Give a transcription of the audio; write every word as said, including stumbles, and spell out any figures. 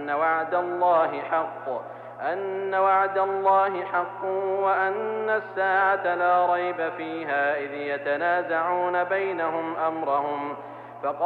أن وعد الله حق أن وعد الله حق وأن الساعة لا ريب فيها إذ يتنازعون بينهم أمرهم